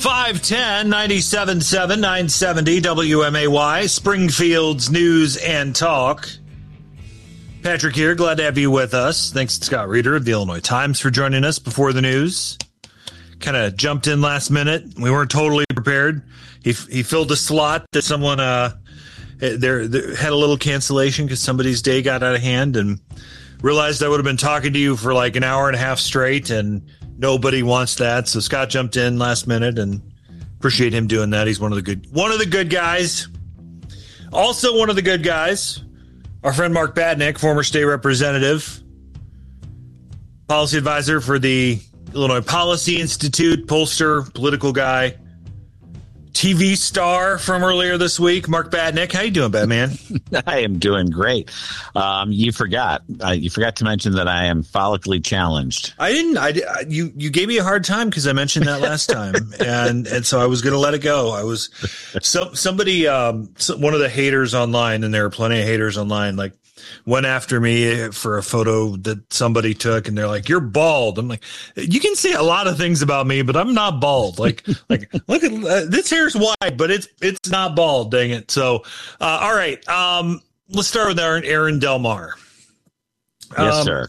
510 97.7 970 WMAY, Springfield's News and Talk. Patrick here, glad to have you with us. Thanks to Scott Reeder of the Illinois Times for joining us before the news. Kind of jumped in last minute. We weren't totally prepared. He filled a slot that someone there had a little cancellation because somebody's day got out of hand, and realized I would have been talking to you for like an hour and a half straight, and nobody wants that. So Scott jumped in last minute, and appreciate him doing that. He's one of the good guys. Also one of the good guys, our friend Mark Batnick, former state representative, policy advisor for the Illinois Policy Institute, pollster, political guy, TV star from earlier this week. Mark Batnick, how you doing, Batman? I am doing great. You forgot to mention that I am follically challenged. I didn't. You gave me a hard time because I mentioned that last time, and so I was going to let it go. I was somebody, one of the haters online, and there are plenty of haters online, like went after me for a photo that somebody took, and they're like, "You're bald." I'm like, you can say a lot of things about me, but I'm not bald. Like look at this hair's white, but it's not bald. Dang it. So, all right. Let's start with Aaron Delmar. Yes, sir.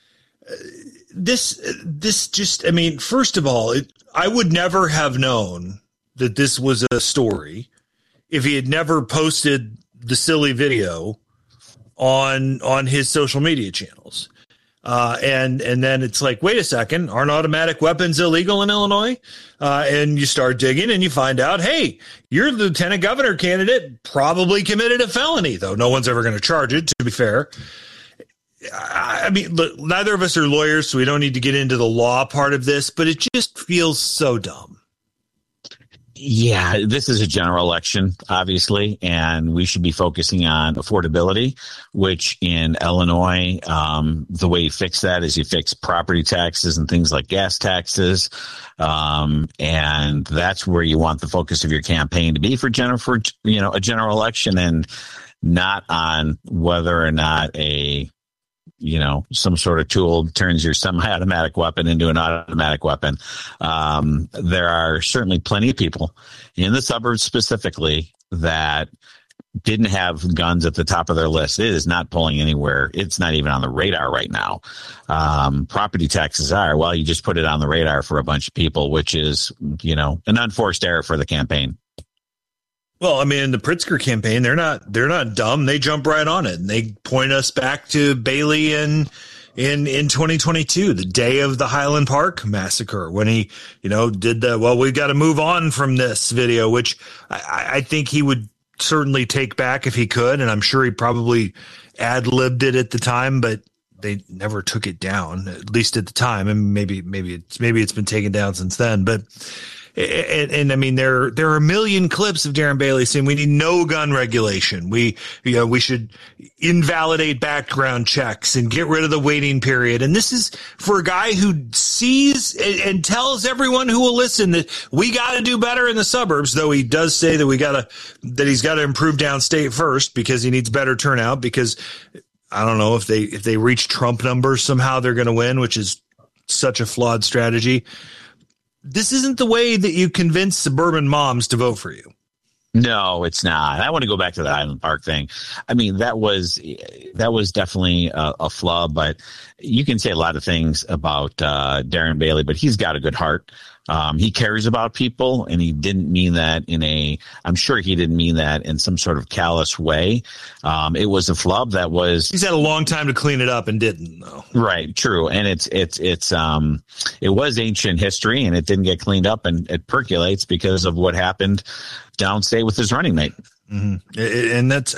This just, I mean, first of all, I would never have known that this was a story if he had never posted the silly video on his social media channels. And then it's like, wait a second, aren't automatic weapons illegal in Illinois? And you start digging and you find out, hey, your lieutenant governor candidate probably committed a felony, though no one's ever going to charge it, to be fair. I mean, look, neither of us are lawyers, so we don't need to get into the law part of this, but it just feels so dumb. Yeah, this is a general election, obviously, and we should be focusing on affordability, which in Illinois, the way you fix that is you fix property taxes and things like gas taxes. And that's where you want the focus of your campaign to be for a general election, and not on whether or not some sort of tool turns your semi-automatic weapon into an automatic weapon. There are certainly plenty of people in the suburbs specifically that didn't have guns at the top of their list. It is not pulling anywhere. It's not even on the radar right now. Property taxes are, well, you just put it on the radar for a bunch of people, which is, an unforced error for the campaign. Well, I mean, in the Pritzker campaign, they're not dumb. They jump right on it, and they point us back to Bailey in 2022, the day of the Highland Park massacre, when he, did we've got to move on from this video, which I think he would certainly take back if he could. And I'm sure he probably ad-libbed it at the time, but they never took it down, at least at the time. And maybe it's been taken down since then, but. And I mean, there are a million clips of Darren Bailey saying we need no gun regulation. We should invalidate background checks and get rid of the waiting period. And this is for a guy who sees and tells everyone who will listen that we got to do better in the suburbs, though he does say that he's got to improve downstate first because he needs better turnout, because I don't know if they reach Trump numbers somehow, they're going to win, which is such a flawed strategy. This isn't the way that you convince suburban moms to vote for you. No, it's not. I want to go back to the Highland Park thing. I mean, that was definitely a flaw, but you can say a lot of things about Darren Bailey, but he's got a good heart. He cares about people, and he didn't mean that I'm sure he didn't mean that in some sort of callous way. It was a flub he's had a long time to clean it up and didn't, though. Right. True. And it was ancient history, and it didn't get cleaned up, and it percolates because of what happened downstate with his running mate. Mm-hmm. And that's,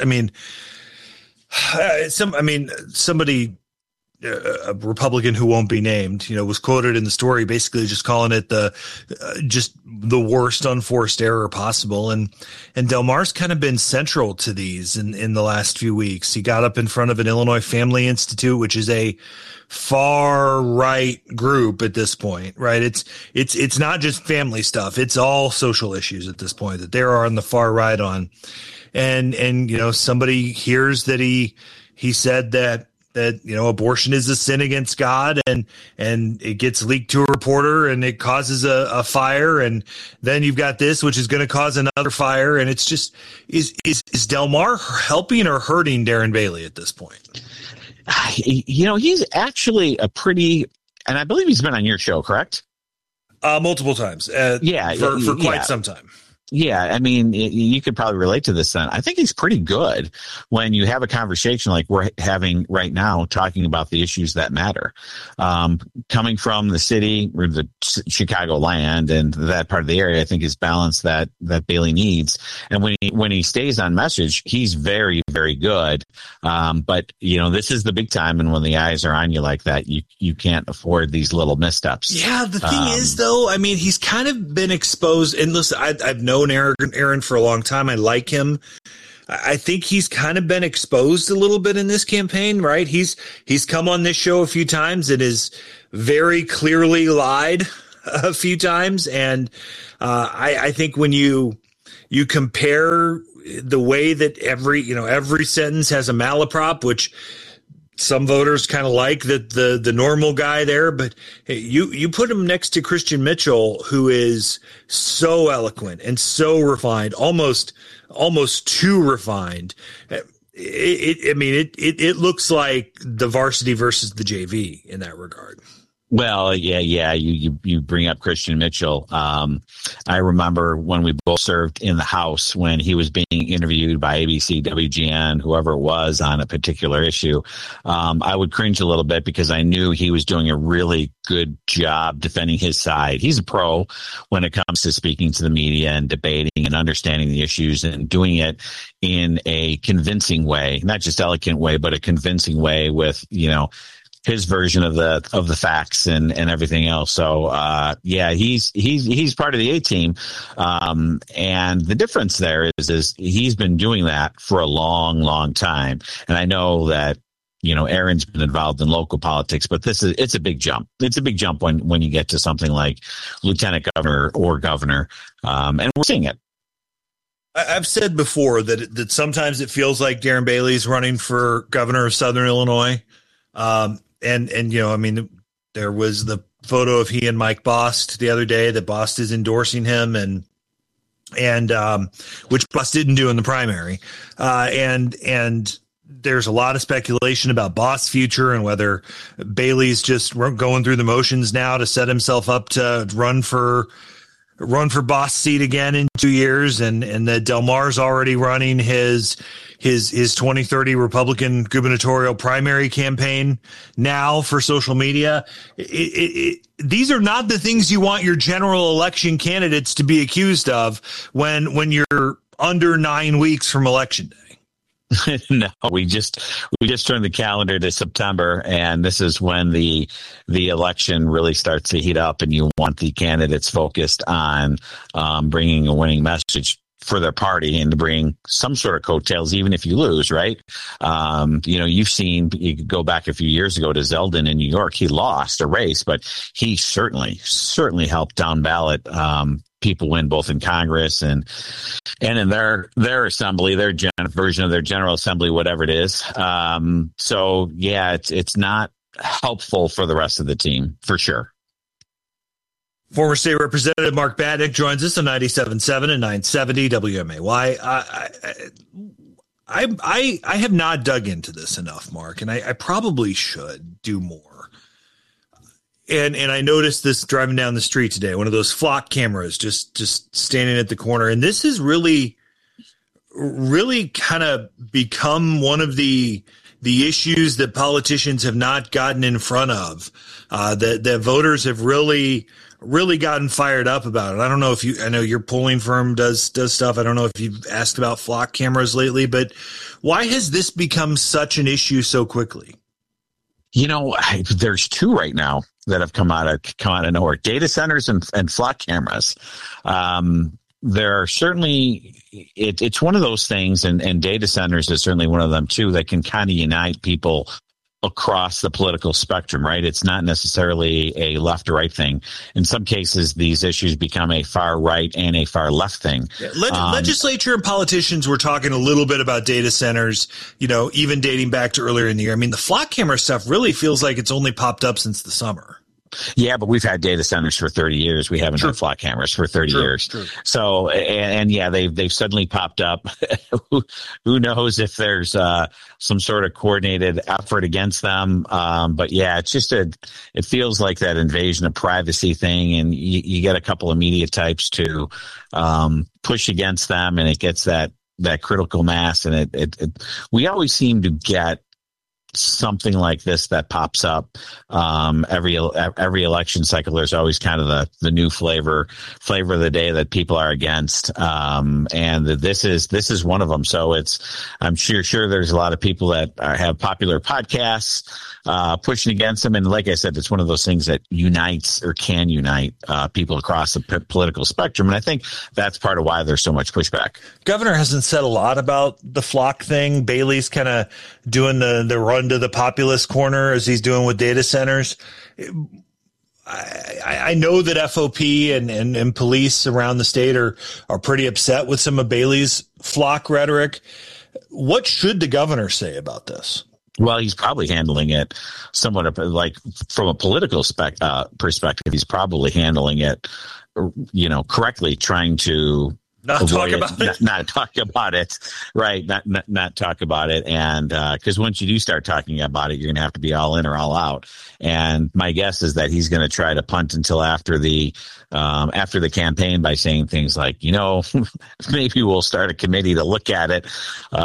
somebody, a Republican who won't be named, was quoted in the story basically just calling it just the worst unforced error possible. And Delmar's kind of been central to these in the last few weeks. He got up in front of an Illinois Family Institute, which is a far right group at this point, right? It's not just family stuff. It's all social issues at this point that they're on the far right on. And somebody hears that he said that abortion is a sin against God, and it gets leaked to a reporter and it causes a fire, and then you've got this, which is going to cause another fire, and it's just is Del Mar helping or hurting Darren Bailey at this point? He's actually and I believe he's been on your show, correct? Multiple times. For quite some time. Yeah, I mean, you could probably relate to this then. I think he's pretty good when you have a conversation like we're having right now, talking about the issues that matter. Coming from the city or the Chicago land and that part of the area, I think is balance that Bailey needs. And when he stays on message, he's very, very good. But this is the big time, and when the eyes are on you like that, you can't afford these little missteps. Yeah, the thing is, though, I mean, he's kind of been exposed. And listen, I've known Aaron for a long time. I like him. I think he's kind of been exposed a little bit in this campaign, right? He's come on this show a few times and is very clearly lied a few times. And I think when you compare the way that every sentence has a malaprop, which some voters kind of like the normal guy there, but you put him next to Christian Mitchell, who is so eloquent and so refined, almost too refined. It looks like the varsity versus the JV in that regard. Well, yeah. You bring up Christian Mitchell. I remember when we both served in the House when he was being interviewed by ABC, WGN, whoever it was on a particular issue. I would cringe a little bit because I knew he was doing a really good job defending his side. He's a pro when it comes to speaking to the media and debating and understanding the issues and doing it in a convincing way, not just eloquent way, but a convincing way with, his version of the facts and everything else. So, he's part of the A team. And the difference there is he's been doing that for a long, long time. And I know that, Aaron's been involved in local politics, but it's a big jump. It's a big jump when you get to something like lieutenant governor or governor. And we're seeing it. I've said before that sometimes it feels like Darren Bailey's running for governor of Southern Illinois. There was the photo of he and Mike Bost the other day that Bost is endorsing him and which Bost didn't do in the primary. And there's a lot of speculation about Bost's future and whether Bailey's just going through the motions now to set himself up to run for Bost's seat again in 2 years. And that Del Mar's already running his 2030 Republican gubernatorial primary campaign now for social media. These are not the things you want your general election candidates to be accused of when you're under 9 weeks from election day. No, we just turned the calendar to September, and this is when the election really starts to heat up, and you want the candidates focused on bringing a winning message for their party and to bring some sort of coattails, even if you lose, right? You've seen, you could go back a few years ago to Zeldin in New York. He lost a race, but he certainly helped down ballot people win both in Congress and in their assembly, their version of their General Assembly, whatever it is. It's not helpful for the rest of the team, for sure. Former State Representative Mark Batnick joins us on 97.7 and 970 WMAY. I have not dug into this enough, Mark, and I probably should do more. And I noticed this driving down the street today, one of those flock cameras just standing at the corner. And this has really kind of become one of the issues that politicians have not gotten in front of, that voters have really gotten fired up about it. I don't know if I know your polling firm does stuff. I don't know if you've asked about flock cameras lately, but why has this become such an issue so quickly? There's two right now that have come out of nowhere: data centers and flock cameras. There are certainly, it's one of those things, and data centers is certainly one of them too, that can kind of unite people across the political spectrum, right? It's not necessarily a left or right thing. In some cases, these issues become a far right and a far left thing. Legislature and politicians were talking a little bit about data centers, even dating back to earlier in the year. I mean, the flock camera stuff really feels like it's only popped up since the summer. Yeah, but we've had data centers for 30 years. We haven't had flock cameras for 30 years. True. So, and yeah, they've suddenly popped up. Who knows if there's some sort of coordinated effort against them? But yeah, it's just it feels like that invasion of privacy thing, and you get a couple of media types to push against them, and it gets that critical mass, and we always seem to get something like this that pops up every election cycle. There's always kind of the new flavor of the day that people are against, and this is one of them. So I'm sure there's a lot of people that have popular podcasts pushing against them, and like I said, it's one of those things that unites or can unite people across the political spectrum, and I think that's part of why there's so much pushback. Governor hasn't said a lot about the flock thing. Bailey's kind of doing the run to the populist corner as he's doing with data centers. I know that FOP and police around the state are pretty upset with some of Bailey's flock rhetoric. What should the governor say about this? Well, he's probably handling it somewhat like from a political perspective. He's probably handling it, correctly, trying to not talk about it, right? Not talk about it, and because once you do start talking about it, you're going to have to be all in or all out. And my guess is that he's going to try to punt until after the campaign by saying things like, maybe we'll start a committee to look at it,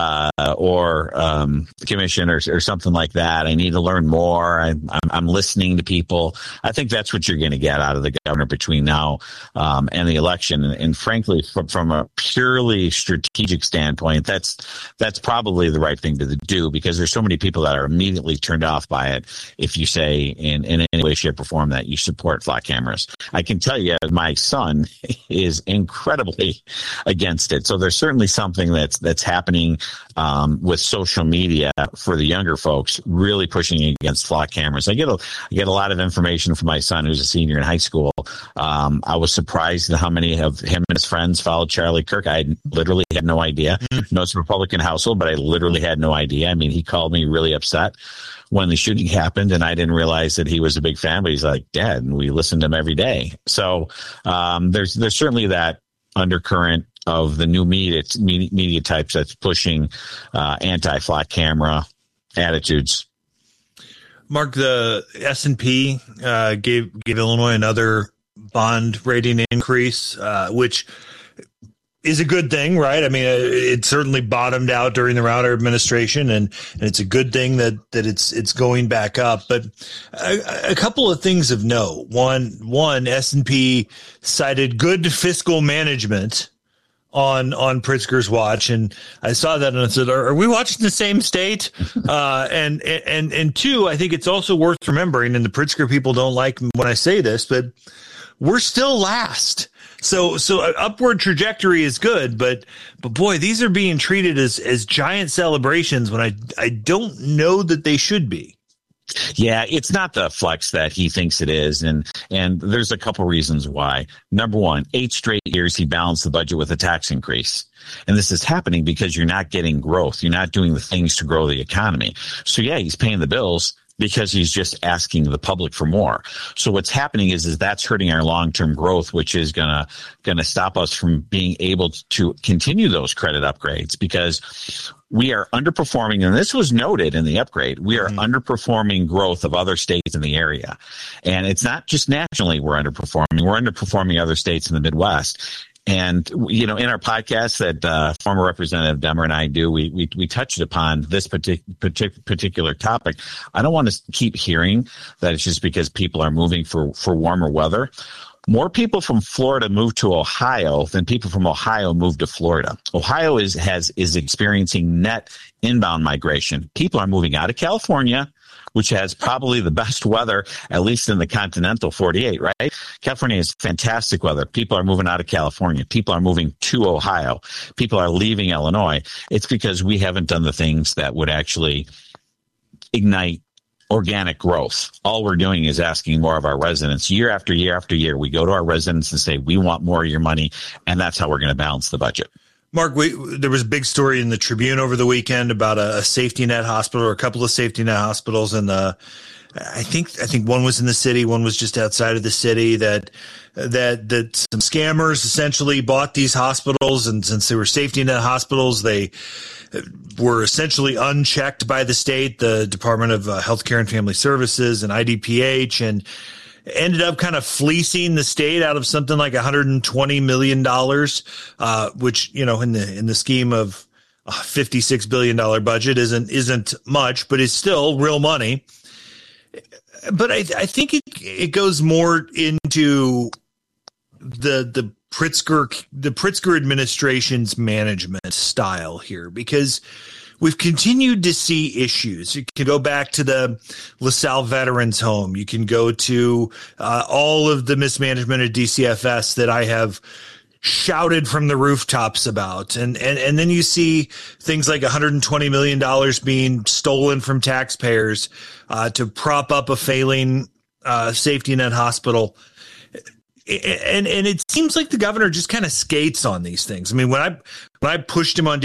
or commission or something like that. I need to learn more. I'm listening to people. I think that's what you're going to get out of the governor between now and the election. And frankly, from a purely strategic standpoint, that's probably the right thing to do, because there's so many people that are immediately turned off by it if you say in any way, shape, or form that you support flock cameras. I can tell you my son is incredibly against it. So there's certainly something that's happening with social media for the younger folks, really pushing against flock cameras. I get a lot of information from my son, who's a senior in high school. I was surprised at how many of him and his friends followed Charlie Kirk. I literally had no idea. No, it's a Republican household, but I literally had no idea. I mean, he called me really upset when the shooting happened, and I didn't realize that he was a big fan, but he's like, Dad, and we listened to him every day. So there's certainly that undercurrent of the new media types that's pushing anti-flock camera attitudes. Mark, the S&P gave Illinois another bond rating increase, which is a good thing, right? I mean, it certainly bottomed out during the Rauner administration, and it's a good thing that it's going back up. But a couple of things of note. One, S&P cited good fiscal management on Pritzker's watch, and I saw that and I said, "Are we watching the same state?" And two, I think it's also worth remembering, and the Pritzker people don't like when I say this, but we're still last. So upward trajectory is good, but boy, these are being treated as giant celebrations when I don't know that they should be. Yeah, it's not the flex that he thinks it is, and there's a couple reasons why. Number one, 8 straight years he balanced the budget with a tax increase. And this is happening because you're not getting growth. You're not doing the things to grow the economy. So yeah, he's paying the bills because he's just asking the public for more. So what's happening is that's hurting our long-term growth, which is gonna stop us from being able to continue those credit upgrades, because we are underperforming, and this was noted in the upgrade. We are underperforming growth of other states in the area. And it's not just nationally we're underperforming. We're underperforming other states in the Midwest. And, in our podcast that former Representative Demmer and I do, we touched upon this particular topic. I don't want to keep hearing that it's just because people are moving for warmer weather. More people from Florida move to Ohio than people from Ohio move to Florida. Ohio is experiencing net inbound migration. People are moving out of California, which has probably the best weather, at least in the continental 48, right? California has fantastic weather. People are moving out of California. People are moving to Ohio. People are leaving Illinois. It's because we haven't done the things that would actually ignite organic growth. All we're doing is asking more of our residents year after year after year. We go to our residents and say, we want more of your money. And that's how we're going to balance the budget. Mark, there was a big story in the Tribune over the weekend about a safety net hospital, or a couple of safety net hospitals. And I think one was in the city, one was just outside of the city, that some scammers essentially bought these hospitals. And since they were safety net hospitals, they were essentially unchecked by the state, the Department of Healthcare and Family Services and IDPH, and ended up kind of fleecing the state out of something like $120 million, which, in the scheme of a $56 billion budget isn't much, but it's still real money. But I think it goes more into the Pritzker administration's management style here, because we've continued to see issues. You can go back to the LaSalle Veterans Home. You can go to all of the mismanagement at DCFS that I have shouted from the rooftops about. And then you see things like $120 million being stolen from taxpayers to prop up a failing safety net hospital. And it seems like the governor just kind of skates on these things. I mean, when I pushed him on